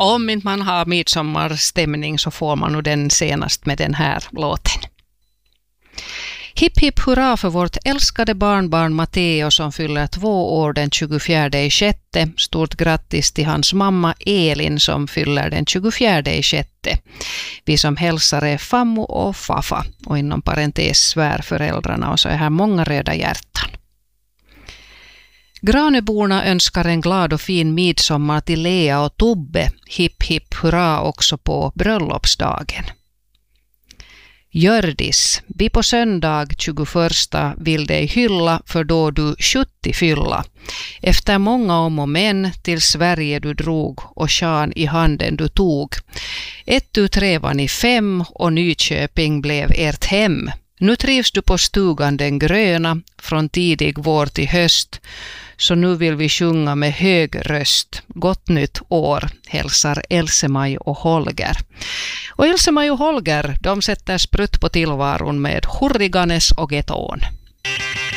om inte man har midsommarstämning så får man nog den senast med den här låten. Hipp hipp hurra för vårt älskade barnbarn Matteo som fyller 2 år den 24/6. Stort grattis till hans mamma Elin som fyller den 24/6. Vi som hälsar är Fammo och Fafa och inom parentes svärföräldrarna och så är här många röda hjärtan. Granöborna önskar en glad och fin midsommar till Lea och Tobbe. Hipp hipp hurra också på bröllopsdagen. Gördis, vi på söndag 21 vill dig hylla för då du 70 fylla. Efter många om och men till Sverige du drog och sjan i handen du tog. 1-3 var ni 5 och Nyköping blev ert hem. Nu trivs du på stugan den gröna från tidig vår till höst. Så nu vill vi sjunga med hög röst. Gott nytt år, hälsar Else-Maj och Holger. Och Else-Maj och Holger, de sätter sprutt på tillvaron med Hurriganes och Geton.